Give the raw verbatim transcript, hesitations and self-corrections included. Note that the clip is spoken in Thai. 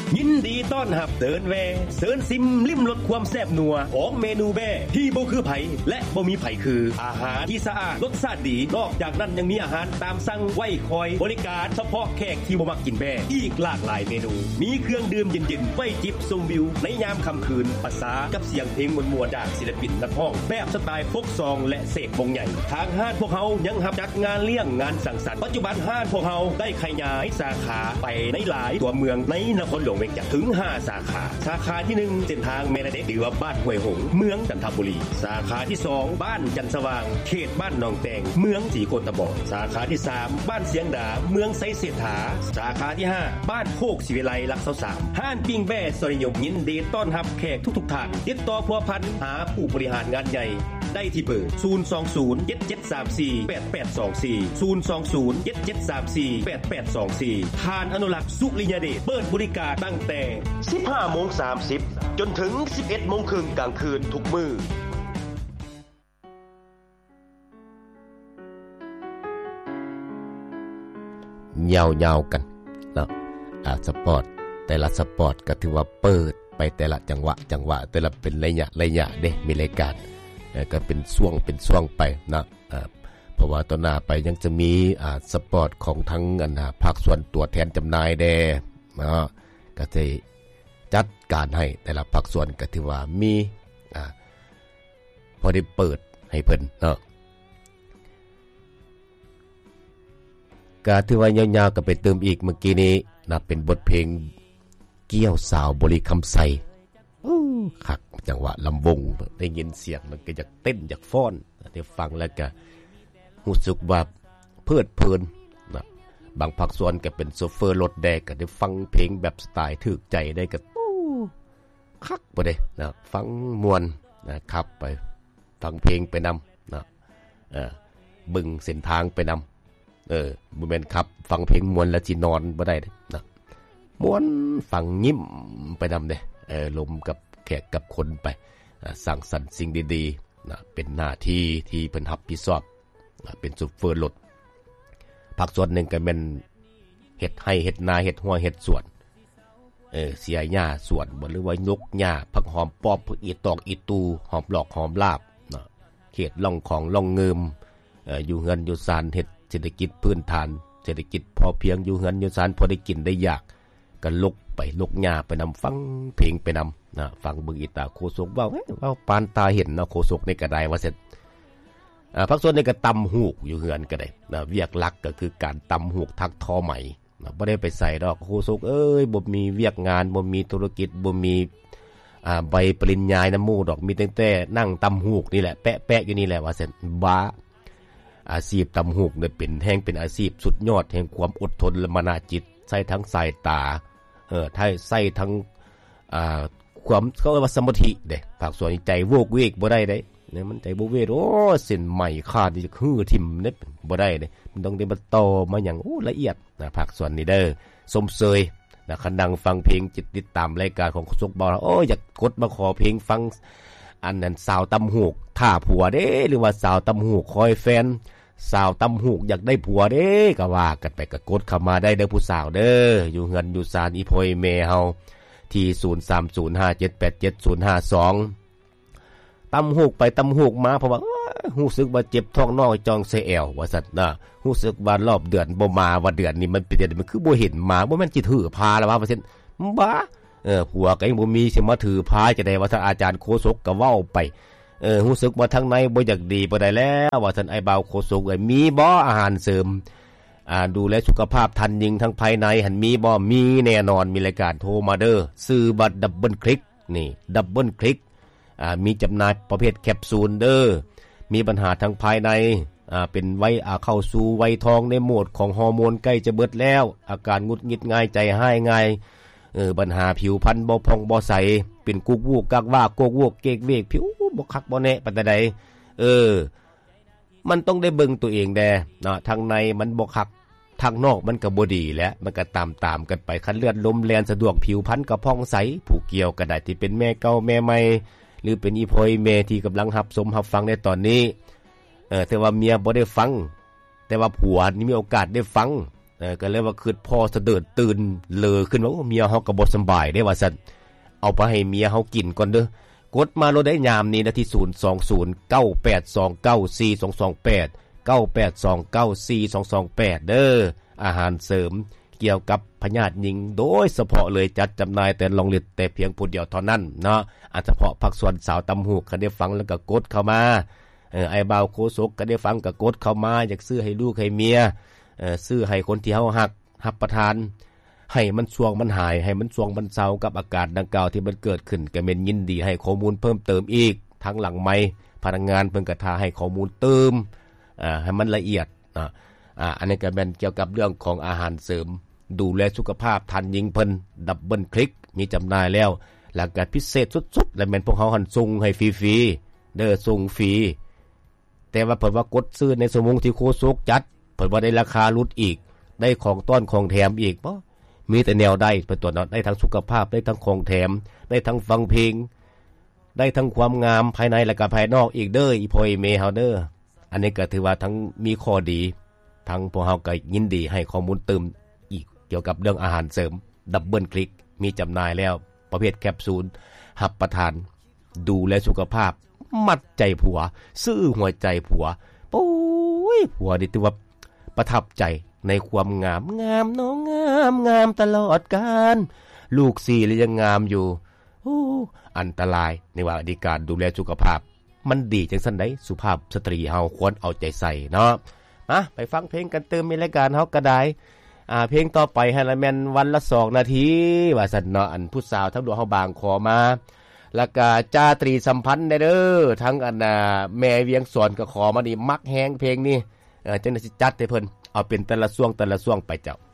ยินดีต้อนรับเดินแวเซิร์นซิมลิ้มรสความแซ่บนัวของเมนูแบ่ที่บ่คือไผและบ่มีไผคืออาหารที่สะอาดรสชาติดีนอกจากนั้นยังมีอาหารตามสั่งไว้คอยบริการเฉพาะแขกที่บ่มักกินแบ่อีกหลากหลายเมนูมีเครื่องดื่มเย็นๆไว้จิบชมวิวในยามค่ำคืนประสานกับเสียงเพลงม่วนๆจากศิลปินนักร้องแบบสไตล์โฟกซองและเสกวงใหญ่ทางห้านพวกเฮายังรับจัดงานเลี้ยงงานสังสรรค์ปัจจุบันห้านพวกเฮาได้ขยายสาขาไปในหลายตัวเมืองในนครหลวงเวียงจันทน์ถึงห้าสาขาสาขาที่หนึ่งเส้นทางแม่ระเด็กหรือว่าบ้านห้วยหงเมืองจันทบุรีสาขาที่สองบ้านจันทร์สว่างเขตบ้านหนองแตงเมืองศรีโกตบสาขาที่สามบ้านเสียงดาเมืองไสเศรษฐาสาขาที่ห้าบ้านโคกศิวิไลรักษาสามห้านปิ้งแบ่สริยมยินดีต้อนรับแขกทุกๆท่านติดต่อพัวพันหาผู้บริหารงานใหญ่ได้ที่เบอร์ศูนย์ สอง ศูนย์ เจ็ด เจ็ด สาม สี่ แปด แปด สอง สี่ ศูนย์ สอง ศูนย์ เจ็ด เจ็ด สาม สี่ แปด แปด สอง สี่ทานอนุรักษ์สุริยเดชเปิดบริการตั้งแต่ สิบห้าโมงสามสิบ จนถึง สิบเอ็ดโมงครึ่งกลางคืนทุกมื้อยาวๆกันเนาะอ่าสปอร์ตแต่ละสปอร์ตก็ถือว่าเปิดไปแต่ละจังหวะจังหวะแต่ละเป็นระยะระยะเด้มีรายการก็เป็นช่วงเป็นช่วงไปนะเพราะว่าต่อหน้าไปยังจะมีอ่าสปอร์ตของทั้งอันน่ะภาคส่วนตัวแทนจำหน่ายแดเนาะก็จะจัดการให้แต่ละภาคส่วนก็ถือว่ามีอ่าพอได้เปิดให้เพิ่นเนาะก็ถือว่ายาวๆก็ไปเติมอีกเมื่อกี้นี้นะเป็นบทเพลงเกี่ยวสาวบริคำไสคักจังหวะลำวงได้ยินเสียงมันก็อยากเต้นอยากฟ้อนได้ฟังแล้วก็รู้สึกว่าเพลิดเพลินนะบางภาคส่วนก็เป็นโซเฟอร์รถแดกก็ได้ฟังเพลงแบบสไตล์ถูกใจได้ก็คักบ่ได้นะฟังม่วนนะครับไปฟังเพลงไปนำนะเออบึงเส้นทางไปนำเออบ่แม่นครับฟังเพลงม่วนแล้วสินอนบ่ได้นะม่วนฟังยิ้มไปนำเด้เออลมกับแขกกับคนไปสร้างสรรค์สิ่งดีๆนะเป็นหน้าที่ที่เพิ่นรับผิดชอบนะเป็นโชเฟอร์รถภาคส่วนหนึ่งก็เป็นเฮ็ดให้เฮ็ดนาเฮ็ดหัวเฮ็ดสวนเออเสียหญ้าสวนบ่หรือว่ายกหญ้าผักหอมป้อมผักอีตอกอีตูหอมหลอกหอมลาบนะเขตล่องของล่องเงิมเอ่ออยู่เฮือนอยู่ศาลเฮ็ดเศรษฐกิจพื้นฐานเศรษฐกิจพอเพียงอยู่เฮือนอยู่ศาลพอได้กินได้อยากก็ลกไปลกหญ้าไปนำฟังเพลงไปนำนะฟังเบิ่งอีตาโคศกเว้าเฮ้ยเว้าปานตาเห็นเนาะโคศกนี่ก็ได้ว่าเสร็จอ่าภาคส่วนนี้ก็ตำหูกอยู่เฮือนก็ได้นะเวียกหลักก็คือการตำหูกทักทอไหมนะบ่ได้ไปใส่ดอกโคศกเอ้ยบ่มีเวียกงานบ่มีธุรกิจบ่มีอ่าใบปริญญาน้ำมูดอกมีตั้งแต่นั่งตำหูกนี่แหละแปะๆอยู่นี่แหละว่าเสร็จบ้าอาชีพตำหูกเนี่ยเป็นแห่งเป็นอาชีพสุดยอดแห่งความอดทนและมนาจิตใส่ทั้งสายตาเออถ้าใส่ทั้งอ่าความเขาเรียกว่าสมาธิเด้ภาคส่วนใจโวกเวกบ่ได้เด้เนี่ยมันใจบ่เวกโอ้เส้นใหม่ขาดที่จะฮื้อทิ่มเด้บ่ได้เด้มันต้องได้มาต่อมาหยังโอ้ละเอียดนะภาคส่วนนี้เด้อสมเสยนะคันดังฟังเพลงจิตติดตามรายการของสุกบ่โอ้อยากกดมาขอเพลงฟังอันนั้นสาวตำหูกท่าผัวเด้หรือว่าสาวตำหูกคอยแฟนสาวตำหูกอยากได้ผัวเด้ก็ว่ากันไปก็กดเข้ามาได้เด้อผู้สาวเด้ออยู่เฮือนอยู่ศาลอีพอยแม่เฮาที่ศูนย์ สาม ศูนย์ ห้า เจ็ด แปด เจ็ด ศูนย์ ห้า สองตำหูกไปตำหูกมาเพราะว่ารู้สึกว่าเจ็บท้องน้อยจองเสแอวว่าซั่นนะรู้สึกว่ารอบเดือนบ่มาว่าเดือนนี้มันเป็นเดือนมันคือบ่เห็นมาบ่แม่นสิถือพาแล้วว่าว่าซั่นบ้าเออผัวก็ยังบ่มีสิมาถือพาจะได้ว่าท่านอาจารย์โคศกก็เว้าไปเออรู้สึกว่าทางในบ่อยากดีบ่ได้แล้วว่าท่านไอ้บ่าวโคศกเอ้ยมีบ่อาหารเสริมอ่าดูแลสุขภาพทันยิงทั้งภายในหันมีบ่มีแน่นอนมีรายการโทรมาเด้อซื้อบัตรดับเบิลคลิกนี่ดับเบิลคลิกอ่ามีจำหน่ายประเภทแคปซูลเด้อมีปัญหาทางภายในอ่าเป็นวัยอ่าเข้าสู่วัยทองในโหมดของฮอร์โมนใกล้จะเบิดแล้วอาการงุดหงิดง่ายใจหายง่ายเออปัญหาผิวพรรณบ่พองบ่ใสเป็นกุกวูกกักว่าโกกวกเกกเวกผิวบ่คักบ่แน่ปานใดเออมันต้องได้เบิ่งตัวเองแดนะทางในมันบ่คักทางนอกมันก็บ่ดีแหละมันก็ตามๆกันไปคันเลือดลมแล่นสะดวกผิวพรรณก็ผ่องใสผู้เกี่ยวก็ได้ที่เป็นแม่เก่าแม่ใหม่หรือเป็นอีพอยแม่ที่กำลังรับชมรับฟังในตอนนี้เออแต่ว่าเมียบ่ได้ฟังแต่ว่าผัวนี่มีโอกาสได้ฟังเออก็เลยว่าคิดพอสะเดิดตื่นเลอขึ้นว่าเมียเฮาก็บ่สบายได้ว่าซั่นเอาไปให้เมียเฮากินก่อนเด้อกดมาโลดได้ยามนี้นะที่ศูนย์ สอง ศูนย์ เก้า แปด สอง เก้า สี่ สอง สอง แปด เก้า แปด สอง เก้า สี่ สอง สอง แปดเด้ออาหารเสริมเกี่ยวกับพยาธิหญิงโดยเฉพาะเลยจัดจำหน่ายแต่ลองฤทธิ์แต่เพียงผู้เดียวเท่านั้นเนาะอาจเฉพาะผักส่วนสาวตำหูกก็ได้ฟังแล้วก็กดเข้ามาเออไอ้บ่าวโคศกก็ได้ฟังก็กดเข้ามาอยากซื้อให้ลูกให้เมียเออซื้อให้คนที่เฮาฮักรับประทานให้มันช่วงมันหายให้มันช่วงมันเศร้ากับอาการดังกล่าวที่มันเกิดขึ้นก็เป็นยินดีให้ข้อมูลเพิ่มเติมอีกทั้งหลังไมค์พนักงานเพิ่นก็ท่าให้ข้อมูลเติมอ่าให้มันละเอียดอ่าอ่าอันนี้ก็เป็นเกี่ยวกับเรื่องของอาหารเสริมดูแลสุขภาพทันยิงเพิ่นดับเบิลคลิกมีจำหน่ายแล้วหลังการพิเศษสุดๆและแม่นพวกเฮาหันส่งให้ฟรีๆเด้อส่งฟรีแต่ว่าเพิ่นว่ากดซื้อในสมมุติที่โคศกจัดเพิ่นว่าได้ราคาลดอีกได้ของต้อนของแถมอีกบ่มีแต่แนวได้เป็นตัวได้ทั้งสุขภาพได้ทั้งของแถมได้ทั้งฟังเพลงได้ทั้งความงามภายในและก็ภายนอกอีกเด้ออีพอยเมเฮาเด้ออันนี้ก็ถือว่าทั้งมีข้อดีทั้งพวกเฮาก็ยินดีให้ข้อมูลเติมอีกเกี่ยวกับเรื่องอาหารเสริมดับเบิลคลิกมีจำหน่ายแล้วประเภทแคปซูลหับประทานดูแลสุขภาพมัดใจผัวซื้อหัวใจผัวโอ้ยผัวนี่ถือว่าประทับใจในความงามงามน้องงามงามตลอดกาลลูกสี่แล้วยังงามอยู่โอ้อันตรายในว่าดีการดูแลสุขภาพมันดีจังซั่นไดสุภาพสตรีเฮาควรเอาใจใส่เนาะมาไปฟังเพลงกันเติมในรายการเฮาก็ได้อ่าเพลงต่อไปให้ละแม่นวันละสองนาทีว่าซั่นเนาะอันผู้สาวทั้งดวงเฮาบางขอมาแล้วก็จาตรีสัมพันธ์ได้เด้อทั้งอันน่ะแม่เวียงสอนก็ขอมานี่มักแฮงเพลงนี้เออจังได๋สิจัดให้เพิ่นเอาเป็นแต่ละช่วงแต่ละช่วงไปเจ้า